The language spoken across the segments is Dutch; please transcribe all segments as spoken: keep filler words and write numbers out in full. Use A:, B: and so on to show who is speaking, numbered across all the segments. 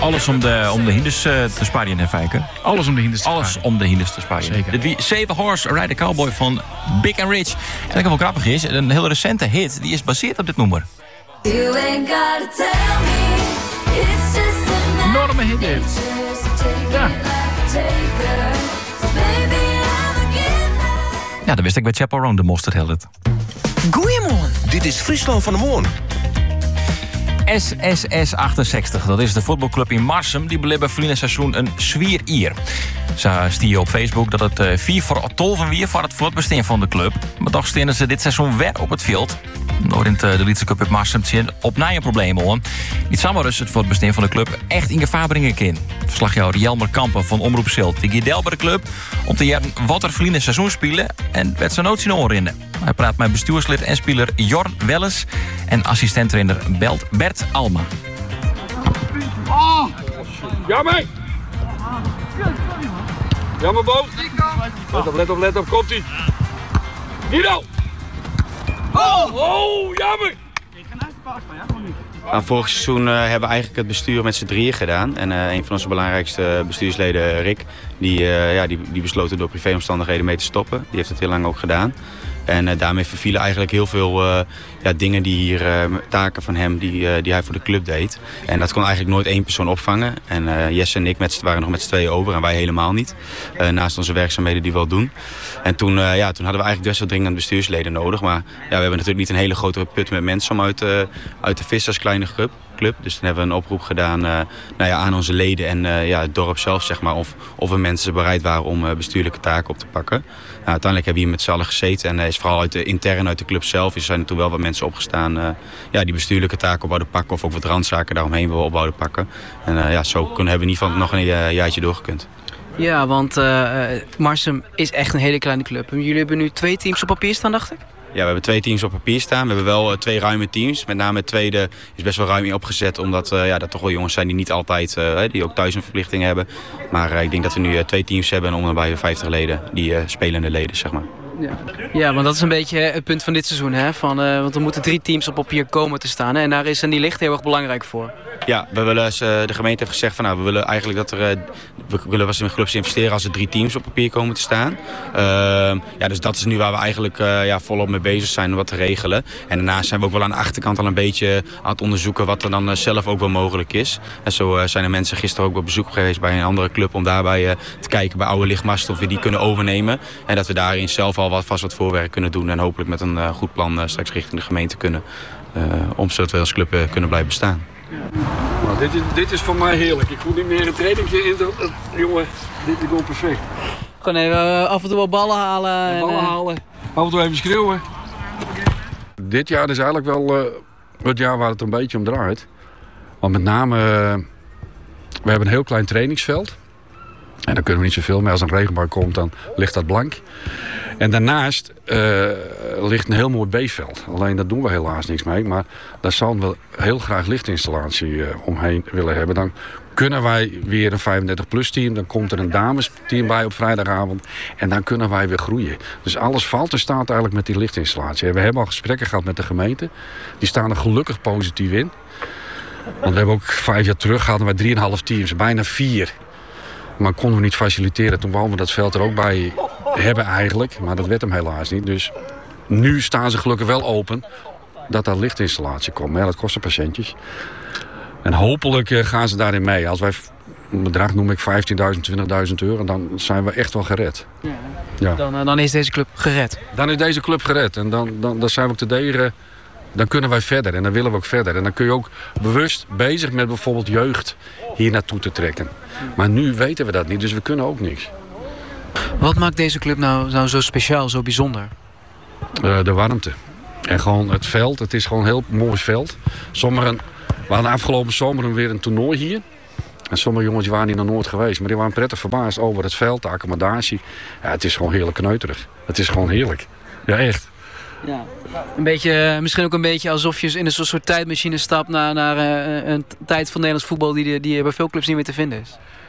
A: Alles om de, om de hinders uh, te sparen, hè, Fijke?
B: Alles om de hinders te
A: Alles
B: sparen.
A: om de hinders te sparen.
B: Zeker.
A: Dit wie Seven Horse Ride the Cowboy van Big and Rich. En dat wel grappig is, een heel recente hit, die is gebaseerd op dit nummer.
C: You ain't gotta tell me, it's just a
B: Enorme hit dit. Ja.
A: Ja, dat wist ik bij Chaperone, de Mosterd heel het.
D: Goeiemorgen.
E: Dit is Friesland van de Moorn.
A: S S S achtenzestig, dat is de voetbalclub in Marsum. Die beleven verleden seizoen een zwier ier. Ze stierden op Facebook dat het uh, vier voor tolven weer voor het voortbestaan van de club. Maar toch stonden ze dit seizoen weer op het veld. Door in de Lietse Cup in Marsum te zien op na een probleem hoor. Niet samen dus het voortbestaan van de club echt in gevaar brengen kan. Verslagjouwer Jelmer Kampen van Omroep Zilt. Die giet bij de club om te jaren wat er verleden seizoen spelen en werd zijn nood zien oren. Hij praat met bestuurslid en speler Jorn Welles en assistent-trainer Bert Alma.
F: Oh! Jammer! Jammer, Bo! Let op, let op, let op, komt-ie! Guido! Oh! Oh, jammer!
G: Nou, vorig seizoen uh, hebben we eigenlijk het bestuur met z'n drieën gedaan. En uh, een van onze belangrijkste bestuursleden, Rick, die, uh, ja, die, die besloten door privéomstandigheden mee te stoppen. Die heeft het heel lang ook gedaan. En uh, daarmee vervielen eigenlijk heel veel uh, ja, dingen die hier, uh, taken van hem die, uh, die hij voor de club deed. En dat kon eigenlijk nooit één persoon opvangen. En uh, Jesse en ik met, waren nog met z'n tweeën over en wij helemaal niet. Uh, naast onze werkzaamheden die we wel doen. En toen, uh, ja, toen hadden we eigenlijk best wel dringend bestuursleden nodig. Maar ja, we hebben natuurlijk niet een hele grote put met mensen om uit, uh, uit te vissen als kleine club. Club. Dus toen hebben we een oproep gedaan uh, nou ja, aan onze leden en uh, ja, het dorp zelf, zeg maar, of, of er mensen bereid waren om uh, bestuurlijke taken op te pakken. Nou, uiteindelijk hebben we hier met z'n allen gezeten en uh, is vooral uit de, intern uit de club zelf is zijn er toen wel wat mensen opgestaan uh, ja, die bestuurlijke taken op wouden pakken of ook wat randzaken daaromheen willen op wouden pakken. En uh, ja, zo kunnen, hebben we in ieder geval nog een uh, jaartje doorgekund.
D: Ja, want uh, Marsum is echt een hele kleine club. Jullie hebben nu twee teams op papier staan, dacht ik?
G: Ja, we hebben twee teams op papier staan. We hebben wel uh, twee ruime teams. Met name het tweede is best wel ruim in opgezet. Omdat uh, ja, dat toch wel jongens zijn die niet altijd, uh, die ook thuis een verplichting hebben. Maar uh, ik denk dat we nu uh, twee teams hebben en om en bij vijftig leden. Die uh, spelende leden, zeg maar.
D: Ja. ja, want dat is een beetje het punt van dit seizoen. Hè? Van, uh, want er moeten drie teams op papier komen te staan. Hè? En daar is en die ligt heel erg belangrijk voor.
G: Ja, we willen, uh, de gemeente heeft gezegd van nou, we willen eigenlijk dat er, uh, we willen als in clubs investeren als er drie teams op papier komen te staan. Uh, ja, dus dat is nu waar we eigenlijk uh, ja, volop mee bezig zijn om wat te regelen. En daarnaast zijn we ook wel aan de achterkant al een beetje aan het onderzoeken wat er dan uh, zelf ook wel mogelijk is. En zo uh, zijn er mensen gisteren ook op bezoek geweest bij een andere club om daarbij uh, te kijken bij oude lichtmasten of we die kunnen overnemen. En dat we daarin zelf al wat, vast wat voorwerk kunnen doen en hopelijk met een uh, goed plan uh, straks richting de gemeente kunnen. Uh, om zodat we als club uh, kunnen blijven bestaan.
F: Nou, dit, is, dit is voor mij heerlijk. Ik hoef niet meer een trainingje in. De, uh, jongen, dit is gewoon perfect.
D: Gewoon even uh, af en toe wat ballen halen. En,
F: ballen
D: uh...
F: halen. Af en toe even schreeuwen. Dit jaar is eigenlijk wel uh, het jaar waar het een beetje om draait. Want met name, uh, we hebben een heel klein trainingsveld. En daar kunnen we niet zoveel mee. Als een regenbui komt, dan ligt dat blank. En daarnaast uh, ligt een heel mooi B-veld. Alleen daar doen we helaas niks mee. Maar daar zouden we heel graag lichtinstallatie uh, omheen willen hebben. Dan kunnen wij weer een vijfendertig plus team. Dan komt er een damesteam bij op vrijdagavond. En dan kunnen wij weer groeien. Dus alles valt en staat eigenlijk met die lichtinstallatie. We hebben al gesprekken gehad met de gemeente. Die staan er gelukkig positief in. Want we hebben ook vijf jaar terug hadden wij drieënhalf teams. Bijna vier. Maar konden we niet faciliteren. Toen wouden we dat veld er ook bij hebben eigenlijk. Maar dat werd hem helaas niet. Dus nu staan ze gelukkig wel open dat daar lichtinstallatie komt. Maar ja, dat kost een patiëntjes. En hopelijk gaan ze daarin mee. Als wij een bedrag noem ik vijftienduizend, twintigduizend euro. Dan zijn we echt wel gered.
D: Ja.
F: Ja.
D: Dan, dan is deze club gered.
F: Dan is deze club gered. En dan, dan, dan zijn we ook te degen. Dan kunnen wij verder. En dan willen we ook verder. En dan kun je ook bewust bezig met bijvoorbeeld jeugd hier naartoe te trekken. Maar nu weten we dat niet. Dus we kunnen ook niks.
D: Wat maakt deze club nou, nou zo speciaal, zo bijzonder?
F: Uh, de warmte. En gewoon het veld. Het is gewoon een heel mooi veld. Sommigen, we hadden afgelopen zomer weer een toernooi hier. En sommige jongens waren hier nog nooit geweest. Maar die waren prettig verbaasd over het veld, de accommodatie. Ja, het is gewoon heerlijk kneuterig. Het is gewoon heerlijk. Ja, echt.
D: Ja. Een beetje, misschien ook een beetje alsof je in een soort tijdmachine stapt naar, naar uh, een tijd van Nederlands voetbal die, die bij veel clubs niet meer te vinden is.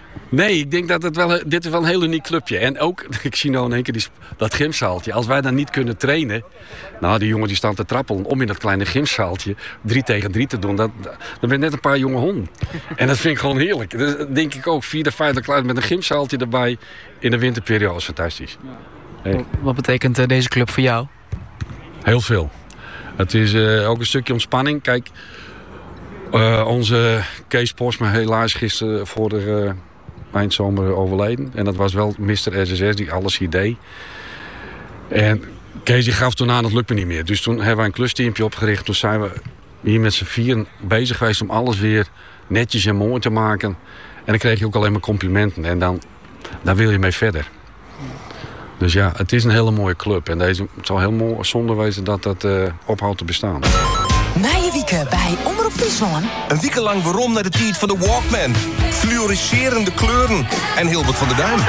F: Nee, ik denk dat het wel, dit is wel een heel uniek clubje. En ook, ik zie nou in één keer die, dat gymzaaltje. Als wij dan niet kunnen trainen... Nou, die jongen die staan te trappelen om in dat kleine gymzaaltje... drie tegen drie te doen. Dat, dat ben net een paar jonge honden. En dat vind ik gewoon heerlijk. Dus denk ik ook, vierde, vijfde klas met een gymzaaltje erbij... in de winterperiode is fantastisch. Hey.
D: Wat betekent uh, deze club voor jou?
F: Heel veel. Het is uh, ook een stukje ontspanning. Kijk, uh, onze Kees Posma helaas gisteren voor de... Uh, eindzomer overleden. En dat was wel mister S S S die alles hier deed. En Kees die gaf toen aan, dat lukt me niet meer. Dus toen hebben wij een klusteampje opgericht. Toen zijn we hier met z'n vieren bezig geweest om alles weer netjes en mooi te maken. En dan kreeg je ook alleen maar complimenten. En dan, dan wil je mee verder. Dus ja, het is een hele mooie club. En deze, het zal heel mooi zonde wezen dat dat uh, ophoudt te bestaan.
E: Nije wieken bij Omroep Friesland.
H: Een week lang waarom naar de tijd van de Walkman. Fluoriserende kleuren en Hilbert van der Duin.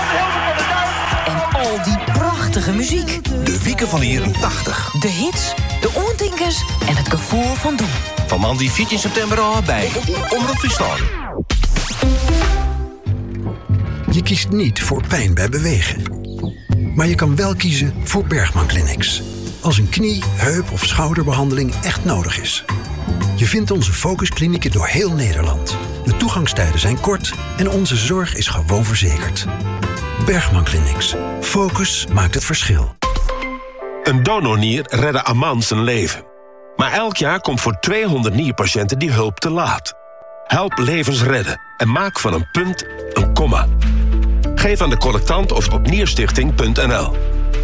E: En al die prachtige muziek.
H: De wieken van de jaren tachtig.
E: De hits, de oortinkers en het gevoel van doen.
H: Van man die veertien september al bij Omroep Friesland.
I: Je kiest niet voor pijn bij bewegen. Maar je kan wel kiezen voor Bergman Clinics. Als een knie, heup of schouderbehandeling echt nodig is. Je vindt onze focusklinieken door heel Nederland. De toegangstijden zijn kort en onze zorg is gewoon verzekerd. Bergman Clinics. Focus maakt het verschil.
J: Een donornier redde Aman zijn leven. Maar elk jaar komt voor tweehonderd nierpatiënten die hulp te laat. Help levens redden en maak van een punt een komma. Geef aan de collectant of op nierstichting punt n l.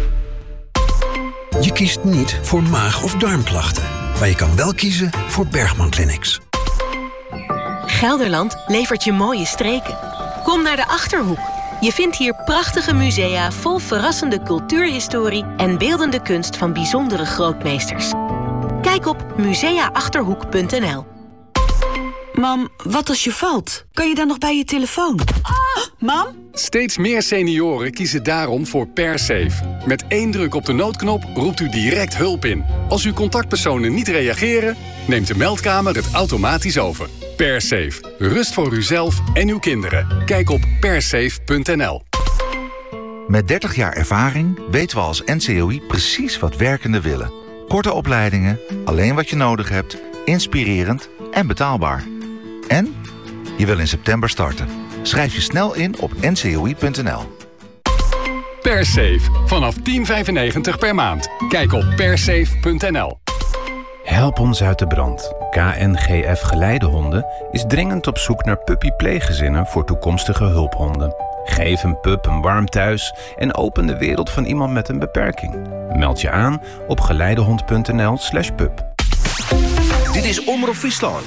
I: Je kiest niet voor maag- of darmklachten. Maar je kan wel kiezen voor Bergman Clinics.
K: Gelderland levert je mooie streken. Kom naar de Achterhoek. Je vindt hier prachtige musea vol verrassende cultuurhistorie en beeldende kunst van bijzondere grootmeesters. Kijk op musea achterhoek punt n l.
L: Mam, wat als je valt? Kan je dan nog bij je telefoon? Oh, mam?
M: Steeds meer senioren kiezen daarom voor PerSafe. Met één druk op de noodknop roept u direct hulp in. Als uw contactpersonen niet reageren, neemt de meldkamer het automatisch over. PerSafe. Rust voor uzelf en uw kinderen. Kijk op persafe punt n l.
N: Met dertig jaar ervaring weten we als N C O I precies wat werkenden willen. Korte opleidingen, alleen wat je nodig hebt, inspirerend en betaalbaar. En je wil in september starten. Schrijf je snel in op n c o i punt n l.
M: PerSafe. Vanaf tien vijfennegentig per maand. Kijk op persafe punt n l.
O: Help ons uit de brand. K N G F Geleidehonden is dringend op zoek naar puppy-pleeggezinnen voor toekomstige hulphonden. Geef een pup een warm thuis en open de wereld van iemand met een beperking. Meld je aan op geleidehond punt n l slash pup.
H: Dit is Omroep Friesland.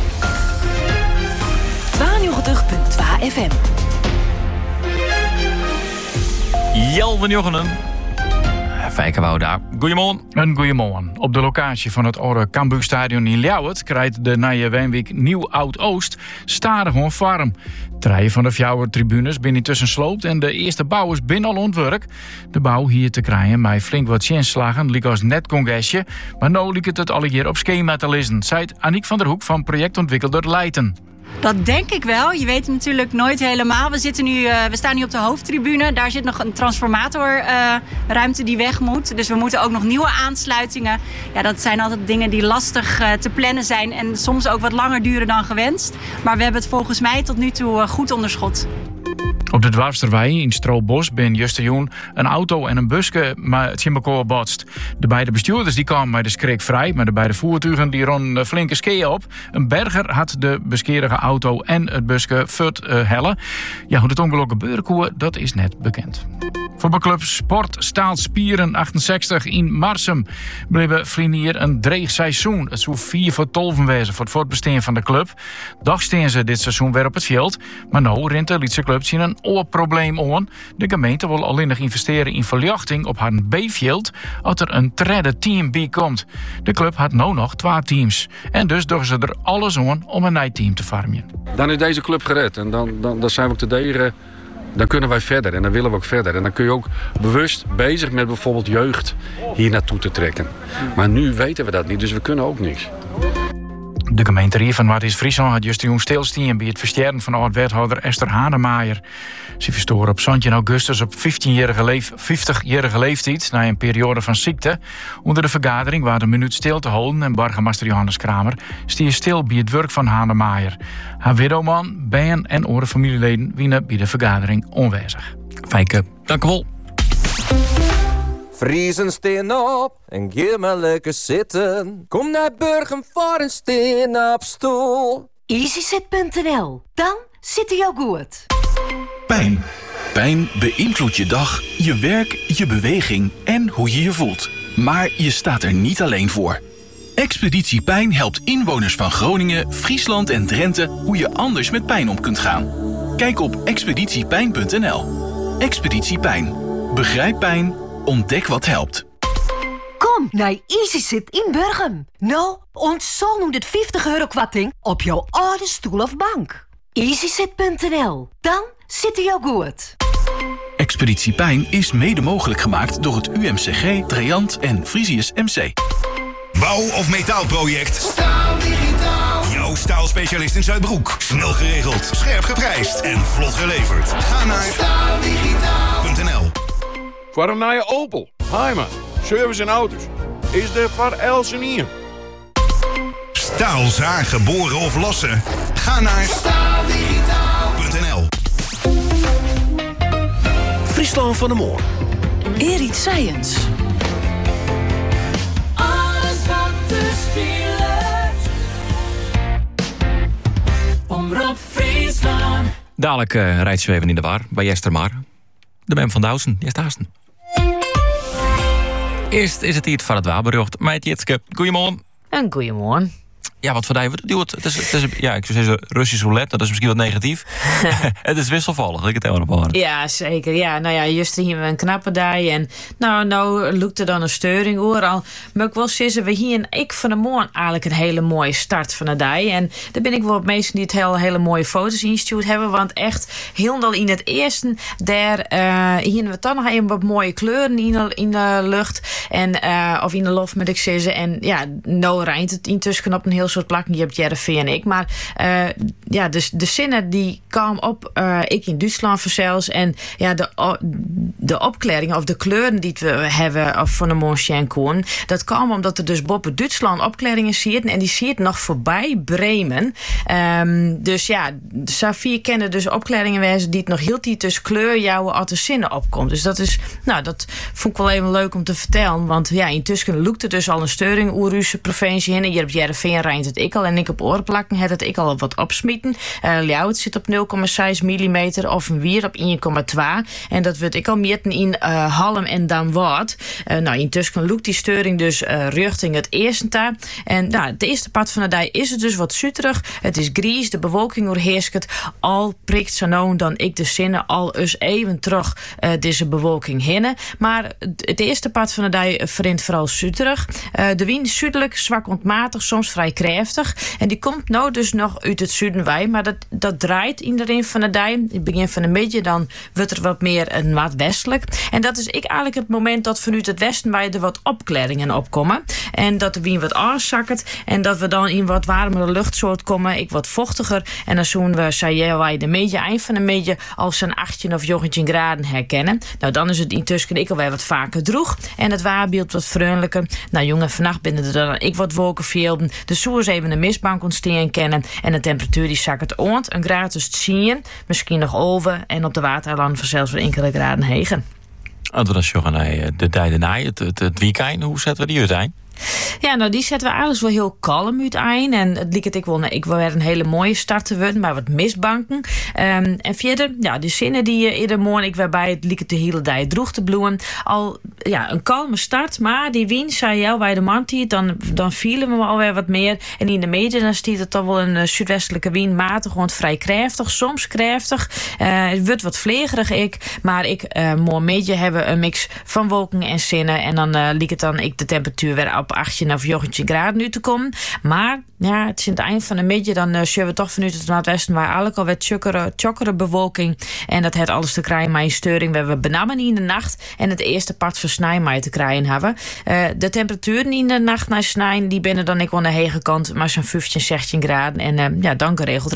E: tweeënnegentig komma twee F M.
A: Jelven Jochenen. Fijke daar. Goedemorgen.
B: Een goedemorgen. Op de locatie van het oude Cambuurstadion in Ljouwert krijgt de Nije Weenwijk Nieuw Oud-Oost stadig een farm. Treien van de fjouwer tribunes binnen intussen sloopt en de eerste bouwers binnen al ontwerp. De bouw hier te krijgen mij flink wat zinslagen, liek als net congresje, maar nou liek het het alle keer op schema te lezen, zei Aniek van der Hoek van projectontwikkelaar Leiden.
P: Dat denk ik wel. Je weet het natuurlijk nooit helemaal. We, zitten nu, uh, we staan nu op de hoofdtribune. Daar zit nog een transformatorruimte uh, die weg moet. Dus we moeten ook nog nieuwe aansluitingen. Ja, dat zijn altijd dingen die lastig uh, te plannen zijn. En soms ook wat langer duren dan gewenst. Maar we hebben het volgens mij tot nu toe uh, goed onder schot.
B: Op de Dwarfsterwei in Stroobos ben justerjoen een auto en een busje maar het elkaar botst. De beide bestuurders die kwamen bij de schrik vrij, maar de beide voertuigen die ronden flinke skeeën op. Een berger had de beskerige auto en het busje fut uh, hellen. Ja, hoe het ongeluk gebeurde, dat is net bekend. Voetbalclub Sport Staal Spieren achtenzestig in Marsum bleven Vlinier een dreig seizoen. Het zou vier voor tolven wezen voor het voortbestaan van de club. Dag steen ze dit seizoen weer op het veld, maar nou rint de Lietse club zien een oorprobleem aan. De gemeente wil alleen nog investeren in verlichting op haar B-veld als er een derde team bij komt. De club had nou nog twee teams. En dus doen ze er alles aan om een nieuw team te vormen.
F: Dan is deze club gered en dan, dan, dan zijn we ook te degen. Dan kunnen wij verder en dan willen we ook verder. En dan kun je ook bewust bezig met bijvoorbeeld jeugd hier naartoe te trekken. Maar nu weten we dat niet, dus we kunnen ook niks.
B: De gemeente Rieven, waar is Friesland, had juist jong stilstaan bij het versterken van oud-wethouder Esther Hanemaaier. Ze verstoren op zestien augustus op vijftienjarige leef, vijftigjarige leeftijd na een periode van ziekte. Onder de vergadering waar de minuut stil te houden en burgemeester Johannes Kramer stier stil bij het werk van Hanemaaier. Haar widowman, bijen en andere familieleden wienen bij de vergadering onwezig.
A: Fijke, dank u wel.
Q: Friesen steen op en geef maar lekker zitten. Kom naar Burgum voor een steen op stoel.
E: easysit punt n l. Dan zit hij jou goed.
R: Pijn. Pijn beïnvloedt je dag, je werk, je beweging en hoe je je voelt. Maar je staat er niet alleen voor. Expeditie Pijn helpt inwoners van Groningen, Friesland en Drenthe hoe je anders met pijn om kunt gaan. Kijk op expeditie pijn punt n l. Expeditie Pijn. Begrijp pijn, ontdek wat helpt.
E: Kom naar easysit in Burgum. Nou, ontzol nu dit vijftig euro kwarting op jouw oude stoel of bank. easysit punt n l. Dan zit hij jou goed.
R: Expeditie Pijn is mede mogelijk gemaakt door het U M C G, Triant en Frisius M C.
S: Bouw- of metaalproject? Staal Digitaal. Jouw staalspecialist in Zuidbroek. Snel geregeld, scherp geprijsd en vlot geleverd. Ga naar staal digitaal punt n l.
T: Voor een nieuwe Opel, Heima, service en auto's. Is er voor Elsenier.
S: Staal zagen, boren of lossen? Ga naar staal digitaal punt n l. Friesland van de Moor.
E: Erit Science.
C: Alles wat te speelt. Omroep Friesland.
A: Dadelijk uh, rijdt ze even in de war bij Jester Maar. De mem van Dousen, Jester Haasten. Eerst is het hier van het Waberjocht. Meid Jitske, goeiemorgen.
U: Een goeiemorgen.
A: Ja, wat voor wat doe het? Het is, het is, ja, ik zou zeggen Russisch roulette, dat is misschien wat negatief. Het is wisselvallig, ik het helemaal op horen.
U: Ja, zeker. Ja, nou ja, juist hier een knappe dag. En nou, nou lukt er dan een steuring hoor. Al maar ik wel zeggen, we hier en ik van de morgen eigenlijk een hele mooie start van de dag. En daar ben ik wel op mensen die het heel, hele mooie foto's ingestuurd hebben. Want echt, heel in het eerste, daar uh, hier we toch nog even wat mooie kleuren in de, in de lucht. En, uh, of in de loft, moet ik zeggen. En ja, nou rijdt het intussen op een heel soort plakken. Je hebt Jereveen en ik. Maar uh, ja, dus de zinnen die kwamen op, uh, ik in Duitsland zelfs. En ja, de, de opklaringen of de kleuren die we hebben of van de Montchamp Koen, dat kwam omdat er dus boven Duitsland opklaringen zitten. En die ziet nog voorbij Bremen. Um, dus ja, Safir kennen dus opklaringen wijzen die het nog heel die tussen kleur jouw uit de zinnen opkomt. Dus dat is, nou, dat vond ik wel even leuk om te vertellen. Want ja, intussen lukte er dus al een steuring Oeruse provincie heen. En je hebt Jereveen rijdt het ik al en ik op oorplakken het het ik al wat opsmieten. Uh, Ljouwert zit op nul komma zes millimeter of een Wier op één komma twee. En dat wordt ik al meten in uh, Halm en dan wat. Uh, nou, intussen loopt die steuring dus uh, richting het eerste taal. En nou, het eerste part van de dag is het dus wat zuterig. Het is gries, de bewolking overheerst het. Al prikt zo nou dan ik de zinnen al eens even terug uh, deze bewolking hinnen. Maar het eerste part van de dag verint vooral zuterig. Uh, de wind is zuidelijk, zwak ontmatig, soms vrij krachtig. En die komt nou dus nog uit het zuiden wij, maar dat, dat draait in de rin van de dij. In het begin van de middag dan wordt er wat meer een wat westelijk. En dat is ik eigenlijk het moment dat vanuit het westen wij er wat opklaringen opkomen. En dat de wind wat aanzakkert. En dat we dan in wat warmere luchtsoort komen. Ik wat vochtiger. En dan zoen we, zei wij, de media eind van de media als een achttien of negentien graden herkennen. Nou, dan is het intussen ik alweer wat vaker droeg. En het waarbeeld wat vriendelijker. Nou, jongen, vannacht binnen er dan ik wat wolkenvelden. De soers even een mistbank ontstaan kennen. En de temperatuur die zakkert oont. Een graad dus tien. Misschien nog over. En op de waterland van zelfs weer enkele graden hegen.
A: Als we dan zeggen naar de dijde naai, het, het, het weekend, hoe zetten we die uit?
U: Ja, nou die zetten we eigenlijk wel heel kalm uit een. En het liep het ik wel, nee, ik wil weer een hele mooie start te worden, maar wat misbanken. Um, en verder, ja, de zinnen die je ieder morgen ik waarbij het liep het de hele dag droeg te bloeien. Al ja, een kalme start, maar die wind, zei jou bij de mantie, dan, dan vielen we alweer wat meer. En in de media dan stiet het dan wel een uh, zuidwestelijke wind, matig, gewoon vrij krachtig, soms krachtig. Uh, het wordt wat vlegerig ik, maar ik, uh, morgen media hebben een mix van wolken en zinnen. En dan uh, liep het dan ik de temperatuur weer op op achttien of negentien graden uit te komen. Maar ja, het is in het eind van de middag. Dan uh, zullen we toch vanuit het noordwesten waar eigenlijk al wat tjokkere, tjokkere bewolking. En dat heeft alles te krijgen met een steuring. We hebben benammen in de nacht. En het eerste part van snijmij te krijgen hebben. Uh, de temperaturen in de nacht naar snijden, die binnen dan ik aan de hege kant. Maar zo'n vijftien, zestien graden. En uh, ja, dan geregeld